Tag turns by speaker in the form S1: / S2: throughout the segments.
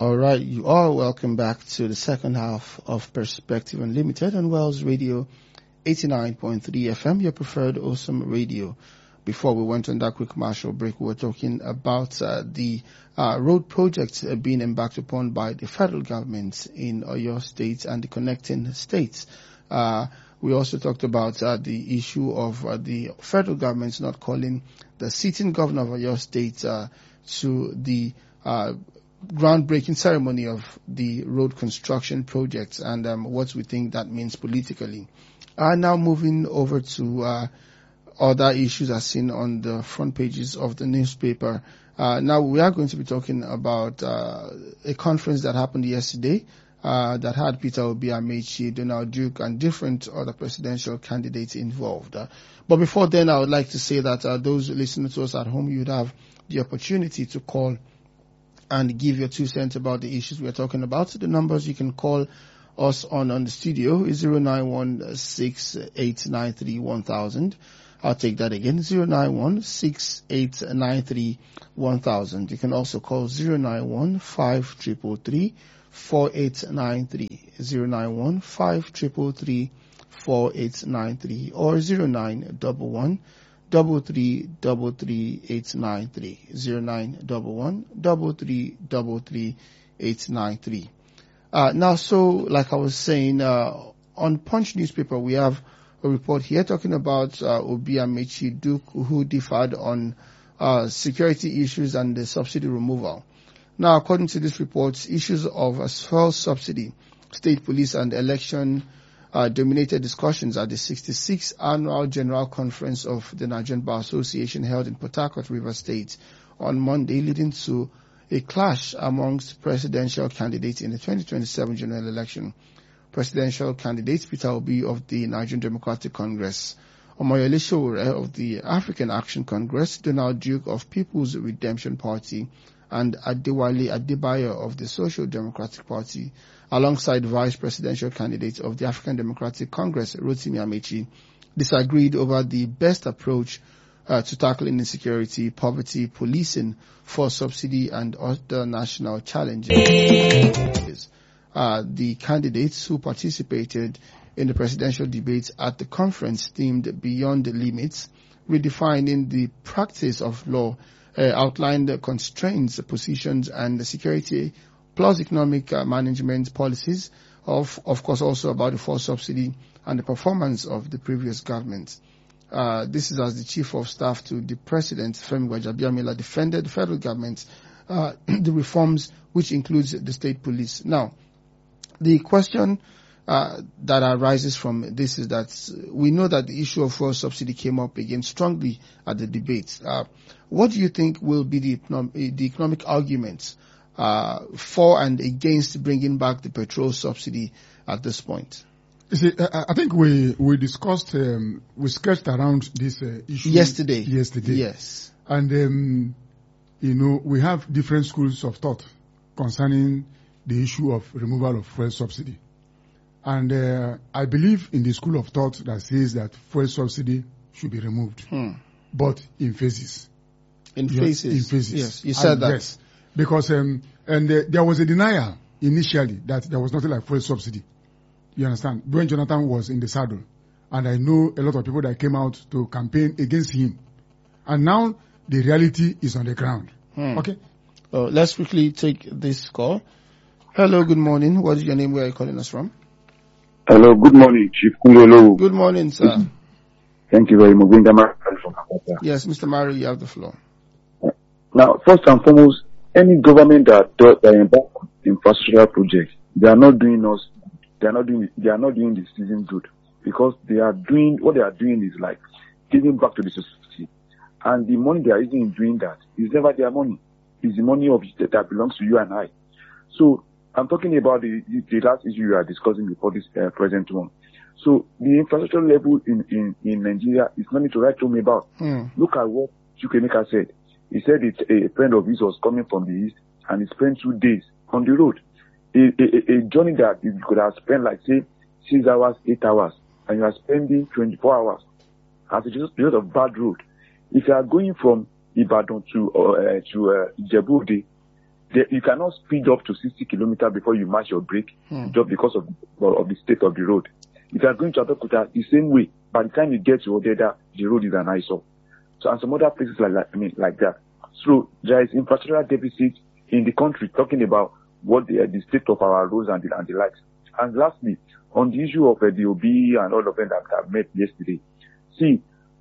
S1: All right, you are welcome back to the second half of Perspective Unlimited on Wells Radio 89.3 FM, your preferred awesome radio. Before we went on that quick commercial break, we were talking about the road projects being embarked upon by the federal government in Oyo State and the connecting states. We also talked about the issue of the federal government not calling the sitting governor of Oyo State to the groundbreaking ceremony of the road construction projects and what we think that means politically. Now moving over to other issues as seen on the front pages of the newspaper. Now we are going to be talking about a conference that happened yesterday that had Peter Obi, Amaechi, Donald Duke, and different other presidential candidates involved. But before then, I would like to say that those listening to us at home, you would have the opportunity to call and give your 2 cents about the issues we are talking about. The numbers you can call us on the studio is 09168931000. I'll take that again, 09168931000. You can also call 09153334893, 09153334893, or 0911-333-893, 0911-333-893. Now, so like I was saying, on Punch newspaper, we have a report here talking about Obi, Amaechi, Duke, who differed on security issues and the subsidy removal. Now, according to this report, issues of fuel subsidy, state police, and election dominated discussions at the 66th Annual General Conference of the Nigerian Bar Association held in Port Harcourt, Rivers State on Monday, leading to a clash amongst presidential candidates in the 2027 general election. Presidential candidate Peter Obi of the Nigerian Democratic Congress, Omoyele Sowore of the African Action Congress, Donald Duke of People's Redemption Party, and Adewale Adebayo of the Social Democratic Party, alongside vice presidential candidate of the African Democratic Congress, Rotimi Amaechi, disagreed over the best approach to tackling insecurity, poverty, policing, for subsidy, and other national challenges. The candidates who participated in the presidential debate at the conference themed Beyond the Limits, redefining the practice of law, outlined the constraints, positions, and the security plus economic management policies of course, also about the fuel subsidy and the performance of the previous government. This is as the chief of staff to the president, Femi Gbajabiamila, defended the federal government, the reforms, which includes the state police. Now, the question that arises from this is that we know that the issue of fuel subsidy came up again strongly at the debate. What do you think will be the economic arguments for and against bringing back the petrol subsidy at this point?
S2: You see, I think we discussed, we sketched around this issue yesterday.
S1: Yes.
S2: And, we have different schools of thought concerning the issue of removal of fuel subsidy. And I believe in the school of thought that says that fuel subsidy should be removed, but in phases.
S1: In phases? Yes, you said that. Yes,
S2: because there was a denial initially that there was nothing like fuel subsidy. You understand? When Jonathan was in the saddle, and I know a lot of people that came out to campaign against him. And now the reality is on the ground. Okay?
S1: Let's quickly take this call. Hello, good morning. What is your name? Where are you calling us from?
S3: Hello, good morning, Chief Kulelo.
S1: Good morning, sir.
S3: Thank you very much.
S1: Yes, Mr. Mari, you have the floor.
S3: Now, first and foremost, any government that embark on infrastructure projects, they are not doing the citizen good, because what they are doing is like giving back to the society, and the money they are using in doing that is never their money. It's the money that belongs to you and I. So I'm talking about the last issue you are discussing before this present one. So the infrastructure level in Nigeria is nothing to write home about. Look at what Chukwemeka said. He said a friend of his was coming from the east and he spent 2 days on the road. A journey that you could have spent like say 6 hours, 8 hours, and you are spending 24 hours as a result of bad road. If you are going from Ibadan to Ijebu-Ode, You cannot speed up to 60 kilometers before you match your brake, just because of the state of the road. If you are going to Abeokuta the same way, by the time you get to Odeda, the road is an eyesore. So, and some other places like that. So there is infrastructural deficit in the country, talking about what the state of our roads and the likes. And lastly, on the issue of the OB and all of them that I met yesterday, see,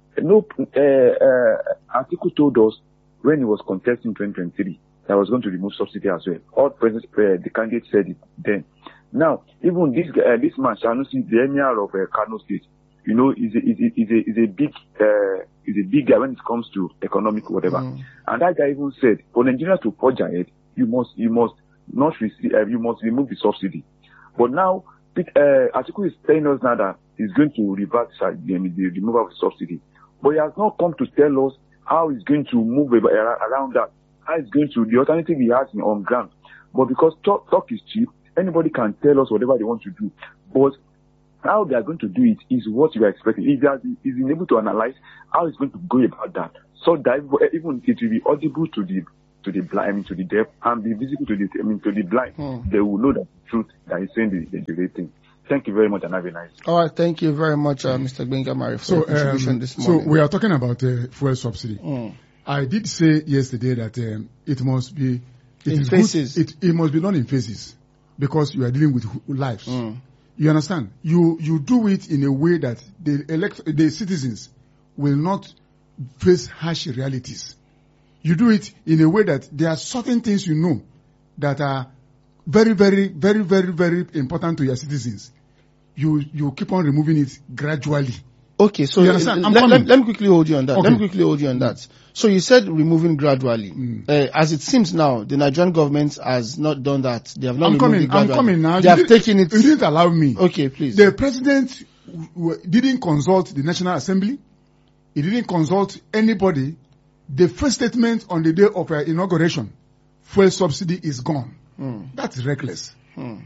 S3: Atiku told us when he was contesting 2023 that was going to remove subsidy as well. All the candidate said it then. Now, even this man, Sanusi, the emir of Kano State, is a big guy when it comes to economic whatever. And that guy even said, for Nigeria to forge ahead, you must remove the subsidy. But now, Atiku is telling us now that he's going to revert the removal of the subsidy. But he has not come to tell us how he's going to move around that. How he's going to, the alternative he has on ground. But because talk is cheap, anybody can tell us whatever they want to do. But how they are going to do it is what you are expecting. If he's able to analyze how he's going to go about that, so that even it will be audible to the blind, to the deaf, and be visible to the blind, they will know the truth that he's saying the right thing. Thank you very much, and have a nice day.
S1: All right, thank you very much, Mr. Gbenga Mari, for your contribution this morning.
S2: So we are talking about fuel subsidy. I did say yesterday that it must be
S1: in phases.
S2: It must be done in phases, because you are dealing with lives. You understand? You do it in a way that the citizens will not face harsh realities. You do it in a way that there are certain things you know that are very, very, very, very, very important to your citizens. You keep on removing it gradually.
S1: Okay, so let me quickly hold you on that. Okay. So you said removing gradually. As it seems now, the Nigerian government has not done that. They have not removed it gradually.
S2: I'm coming now.
S1: They have taken it.
S2: You didn't allow me.
S1: Okay, please.
S2: The president didn't consult the National Assembly. He didn't consult anybody. The first statement on the day of inauguration, fuel subsidy is gone. That's reckless.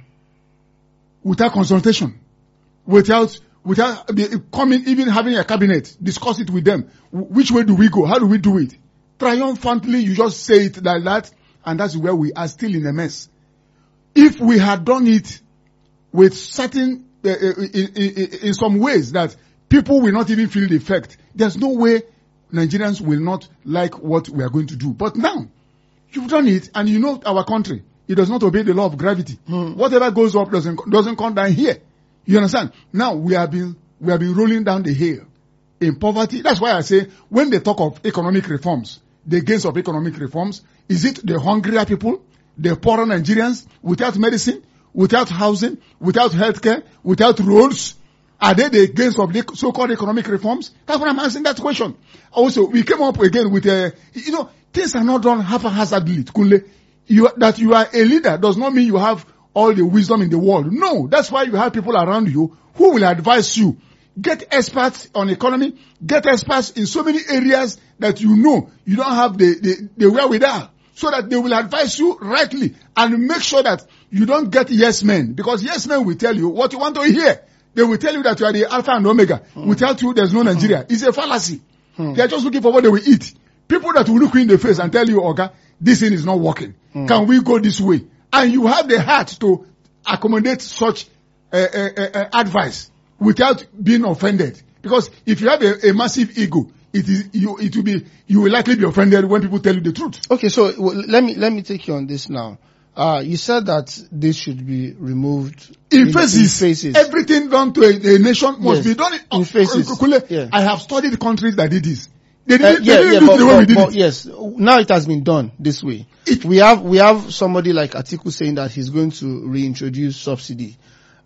S2: Without consultation, without coming, even having a cabinet, discuss it with them. Which way do we go? How do we do it? Triumphantly, you just say it like that, and that's where we are still in a mess. If we had done it with certain, in some ways that people will not even feel the effect, there's no way Nigerians will not like what we are going to do. But now, you've done it, and you know our country, it does not obey the law of gravity. Whatever goes up doesn't come down here. You understand? Now we have been rolling down the hill in poverty. That's why I say when they talk of economic reforms, the gains of economic reforms, is it the hungrier people, the poorer Nigerians without medicine, without housing, without healthcare, without roads? Are they the gains of the so-called economic reforms? That's what I'm asking that question. Also, we came up again with things are not done haphazardly. That you are a leader does not mean you have all the wisdom in the world. No, that's why you have people around you who will advise you. Get experts on economy, get experts in so many areas that you know you don't have the wherewithal, so that they will advise you rightly, and make sure that you don't get yes men, because yes men will tell you what you want to hear. They will tell you that you are the alpha and omega. Without you, there's no Nigeria. It's a fallacy. They are just looking for what they will eat. People that will look you in the face and tell you, Oga, this thing is not working. Can we go this way? And you have the heart to accommodate such advice without being offended. Because if you have a massive ego, you will likely be offended when people tell you the truth.
S1: Okay, so let me take you on this now. You said that this should be removed
S2: in phases. Everything done to a nation must be done
S1: in phases.
S2: I have studied countries that did this. They didn't do it the way we did it.
S1: Yes, now it has been done this way. We have somebody like Atiku saying that he's going to reintroduce subsidy.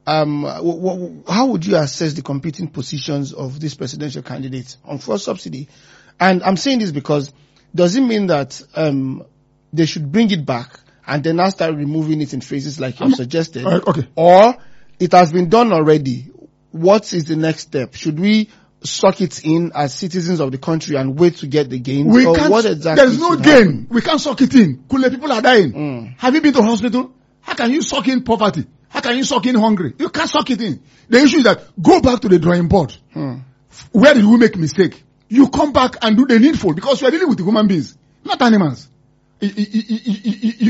S1: How would you assess the competing positions of this presidential candidate on fuel subsidy? And I'm saying this because does it mean that they should bring it back and then now start removing it in phases like you suggested?
S2: Okay.
S1: Or it has been done already. What is the next step? Should we suck it in as citizens of the country and wait to get the gains?
S2: There's no gain. We can't suck it in. People are dying. Have you been to hospital? How can you suck in poverty? How can you suck in hungry? You can't suck it in. The issue is that go back to the drawing board. Where did we make mistake? You come back and do the needful, because you are dealing with human beings, not animals.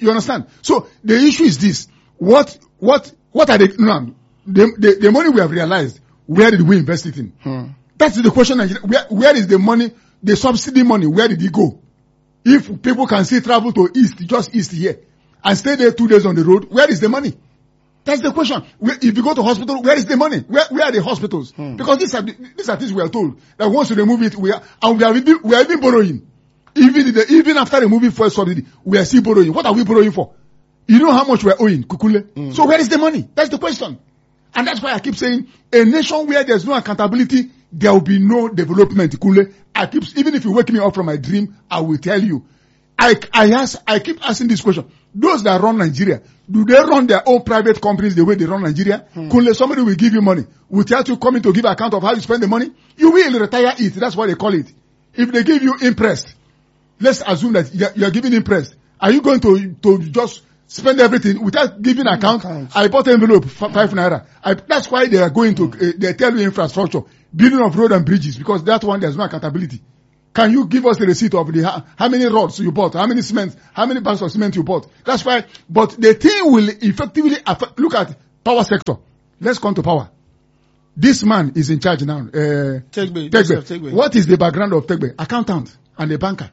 S2: You understand? So the issue is this. What are they, no, the money we have realized, where did we invest it in? That's the question. Where is the money, the subsidy money, where did it go? If people can still travel to east, just east here, and stay there 2 days on the road, where is the money? That's the question. If you go to hospital, where is the money? Where are the hospitals? Because these are things we are told that once you remove it, we are even borrowing. Even after removing fuel subsidy, we are still borrowing. What are we borrowing for? You know how much we are owing, Kukule? So where is the money? That's the question. And that's why I keep saying, a nation where there's no accountability, there will be no development, Kukule. Even if you wake me up from my dream, I will tell you. I keep asking this question. Those that run Nigeria, do they run their own private companies the way they run Nigeria? Kule, somebody will give you money. Without you coming to give account of how you spend the money, you will retire it. That's what they call it. If they give you interest, let's assume that you are giving interest. Are you going to just spend everything without giving account? I bought an envelope, 5 naira. That's why they are going to, they tell you infrastructure, building of road and bridges, because that one there's no accountability. Can you give us the receipt of how many rods you bought, how many cement, how many bags of cement you bought? That's why, but the thing will effectively look at power sector. Let's come to power. This man is in charge now. Tegbe. What is the background of Tegbe? Accountant and a banker.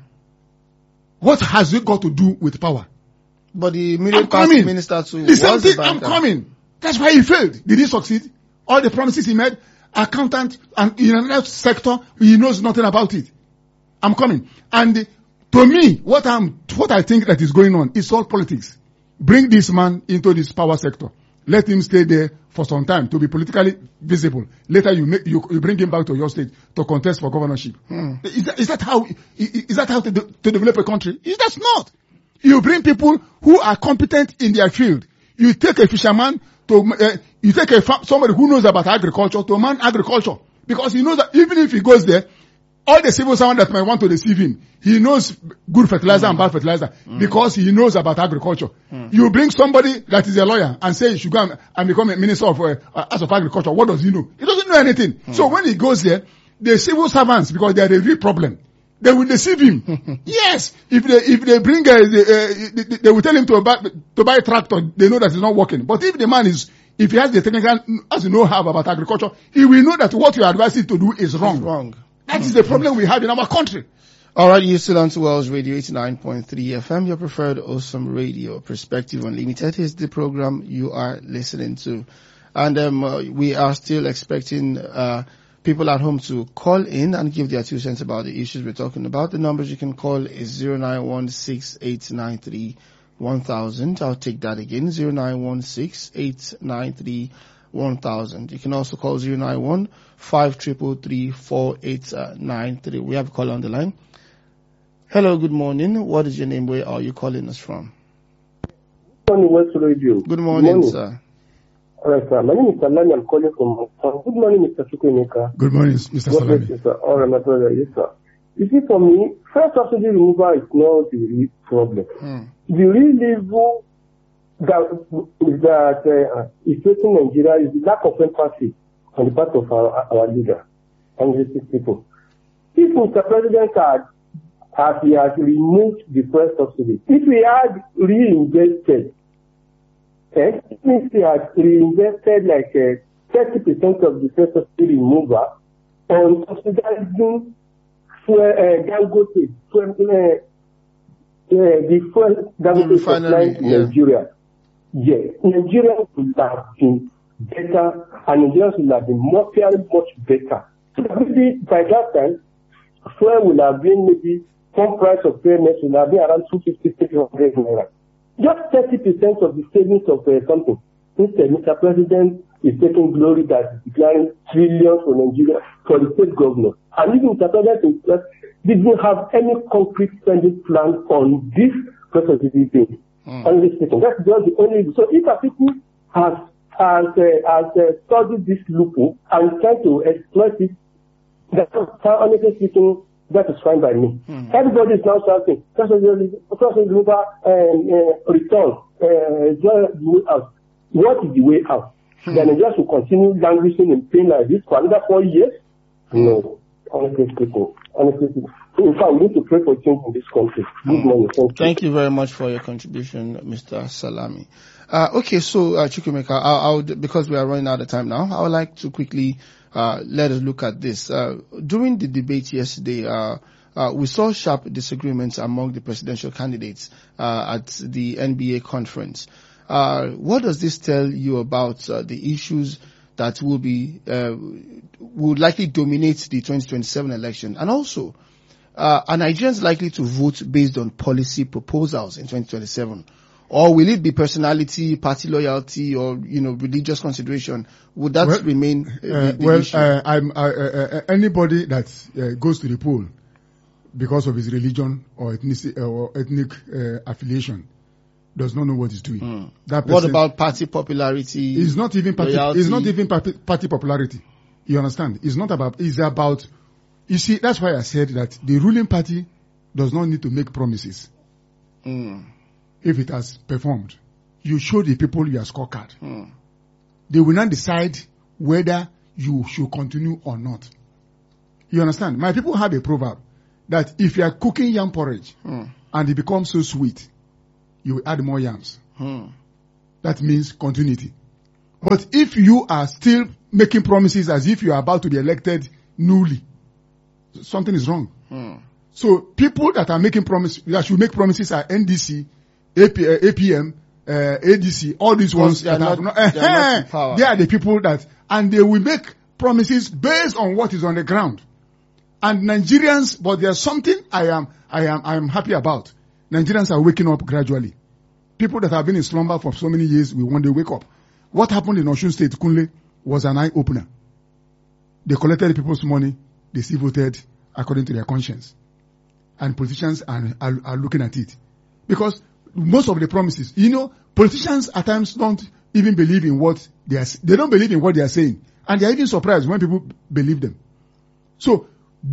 S2: What has it got to do with power?
S1: But the immediate past minister too was the banker.
S2: I'm coming. That's why he failed. Did he succeed? All the promises he made, accountant, and in another sector, he knows nothing about it. I'm coming. And to me, what I think that is going on is all politics. Bring this man into this power sector. Let him stay there for some time to be politically visible. Later you bring him back to your state to contest for governorship. Is that how to develop a country? That's not. You bring people who are competent in their field. You take a fisherman you take somebody who knows about agriculture to man agriculture. Because he knows that even if he goes there, all the civil servant that might want to deceive him, he knows good fertilizer and bad fertilizer because he knows about agriculture. You bring somebody that is a lawyer and say you should go and become a minister of agriculture. What does he know? He doesn't know anything. So when he goes there, the civil servants, because they are the real problem, they will deceive him. Yes, if they bring they will tell him to buy a tractor. They know that it's not working. But if the man if he has the technical know-how about agriculture, he will know that what you advise him to do is wrong. That is the problem we have in our country.
S1: All right, you're still on to Wells Radio 89.3 FM, your preferred awesome radio. Perspective Unlimited is the program you are listening to. And we are still expecting people at home to call in and give their 2 cents about the issues we're talking about. The numbers you can call is 0916-893-1000. I'll take that again, 0916-893-1000. You can also call 091-5333-4893. We have a call on the line. Hello, good morning. What is your name? Where are you calling us from?
S4: Good morning, West Radio.
S1: Good morning, sir.
S4: All right, sir. My name is Salami. I'm calling from. Good morning, Mr. Chukwemeka.
S2: Good morning, Mr. Salami.
S4: Yes, sir. All right, my brother. Yes, sir. You see, for me, first subsidy removal is not the real problem. The real evil that is facing Nigeria is the lack of empathy on the part of our leader and the people. If Mr. President he has removed the fuel subsidy, if we had reinvested, it means he had reinvested like 30% of the fuel subsidy removal on subsidizing Dangote, the fuel Dangote supply in Nigeria. Yes, Nigeria would have been better, and Nigerians would have been much better. So maybe by that time, fuel would have been maybe some price of fairness would have been around 250-300 naira. Just 30% of the savings of something. Instead, Mr. President is taking glory that is declaring trillions for Nigeria, for the state governor. And even Mr. President himself didn't have any concrete spending plan on this subsidy thing. That's just the only. So if a people has studied this loophole and tried to exploit it, that's honestly speaking, that is fine by me. Everybody is now shouting, return, the way out. What is the way out? Then it just will continue languishing in pain like this for another 4 years? No. Honestly speaking. In fact, we need to pray for change in this country. Good morning.
S1: Thank you very much for your contribution, Mr. Salami. Okay, so Chukwuemeka, because we are running out of time now, I would like to quickly let us look at this. During the debate yesterday, we saw sharp disagreements among the presidential candidates at the NBA conference. What does this tell you about the issues that will likely dominate the 2027 election? And also, are Nigerians likely to vote based on policy proposals in 2027? Or will it be personality, party loyalty, or, religious consideration? Would that remain the issue?
S2: Anybody that goes to the poll because of his religion or ethnic affiliation does not know what he's doing. That person,
S1: what about party popularity?
S2: It's not even party popularity. You understand? It's about. You see, that's why I said that the ruling party does not need to make promises. If it has performed, you show the people your scorecard. They will not decide whether you should continue or not. You understand? My people have a proverb that if you are cooking yam porridge and it becomes so sweet, you will add more yams. That means continuity. But if you are still making promises as if you are about to be elected newly, something is wrong. So people that are making promises, that should make promises are NDC, APM, ADC, all these ones that have not in power. They are the people that, and they will make promises based on what is on the ground. And Nigerians, but there's something I am happy about. Nigerians are waking up gradually. People that have been in slumber for so many years will one day wake up. What happened in Osun State, Kunle, was an eye-opener. They collected the people's money, they still voted according to their conscience. And politicians are looking at it. Because most of the promises, politicians at times don't even believe in what they don't believe in what they are saying. And they are even surprised when people believe them. So,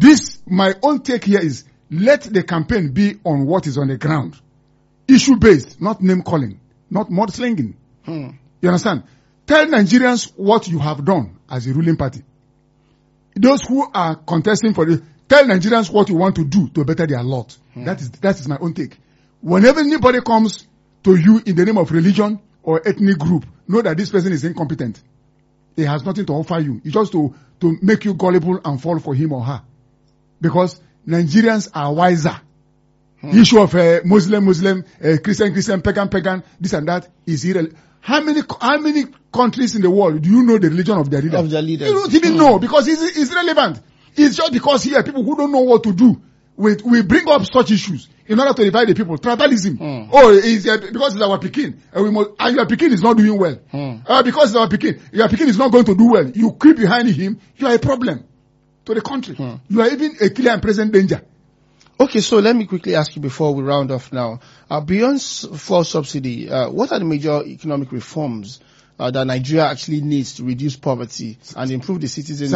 S2: my own take here is, let the campaign be on what is on the ground. Issue-based, not name-calling, not mudslinging. You understand? Tell Nigerians what you have done as a ruling party. Those who are contesting for it, tell Nigerians what you want to do to better their lot. That is my own take. Whenever anybody comes to you in the name of religion or ethnic group, know that this person is incompetent. He has nothing to offer you. It's just to make you gullible and fall for him or her. Because Nigerians are wiser. Issue of Muslim, Christian, pagan, this and that is irrelevant. How many countries in the world do you know the religion of their leaders? You don't even know, because it's irrelevant. It's just because here people who don't know what to do, we bring up such issues in order to divide the people. Tribalism. Because it's our Pekin, and your Pekin is not doing well. Because it's our Pekin, your Pekin is not going to do well. You creep behind him, you are a problem to the country. You are even a clear and present danger.
S1: Okay, so let me quickly ask you before we round off now. Beyond fuel subsidy, what are the major economic reforms that Nigeria actually needs to reduce poverty and improve the citizens'?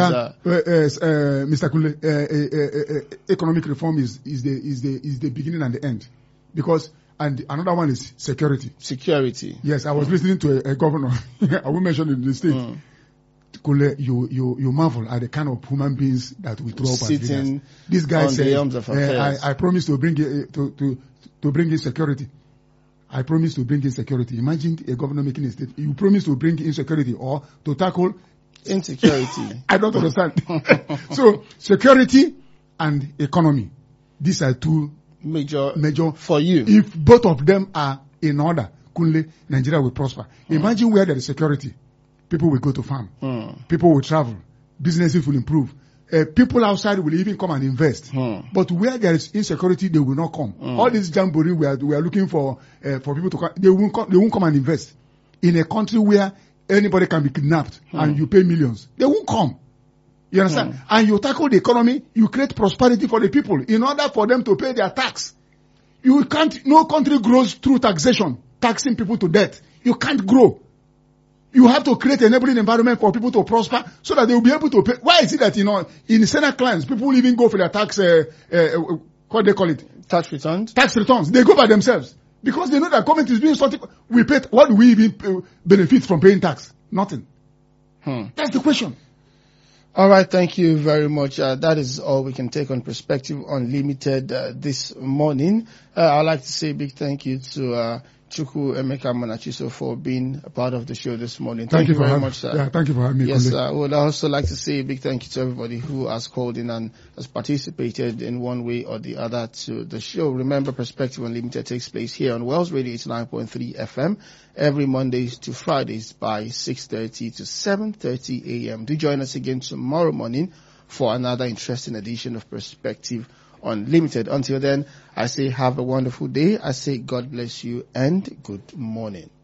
S2: Mr. Kunle, economic reform is the beginning and the end, because and another one is security.
S1: Security.
S2: Yes, I was listening to a governor. I will mention in the state. Kunle, you marvel at the kind of human beings that we throw up as leaders. This guy said, I promise to bring to bring in security. I promise to bring in security. Imagine a governor making a statement. You promise to bring in security or to tackle
S1: insecurity.
S2: I don't understand. So, security and economy. These are two major
S1: for you.
S2: If both of them are in order, Kunle, Nigeria will prosper. Imagine where there is security. People will go to farm. People will travel. Businesses will improve. People outside will even come and invest. But where there is insecurity, they will not come. All this jamboree we are looking for people to come. They won't come and invest. In a country where anybody can be kidnapped and you pay millions, they won't come. You understand? And you tackle the economy, you create prosperity for the people in order for them to pay their tax. No country grows through taxation, taxing people to death. You can't grow. You have to create an enabling environment for people to prosper so that they will be able to pay. Why is it that, in Senate clients, people even go for their tax, what they call it?
S1: Tax returns?
S2: Tax returns. They go by themselves. Because they know that government is doing something. We pay, what do we even benefit from paying tax? Nothing. That's the question.
S1: All right, thank you very much. That is all we can take on Perspective Unlimited this morning. I'd like to say a big thank you to Chukwu Emeka Monachiso for being a part of the show this morning. Thank you very much, sir.
S2: Yeah, thank you for having me.
S1: Yes, I would also like to say a big thank you to everybody who has called in and has participated in one way or the other to the show. Remember, Perspective Unlimited takes place here on Wells Radio 89.3 FM every Mondays to Fridays by 6:30 to 7:30 a.m. Do join us again tomorrow morning for another interesting edition of Perspective Unlimited. Until then, I say have a wonderful day. I say God bless you and good morning.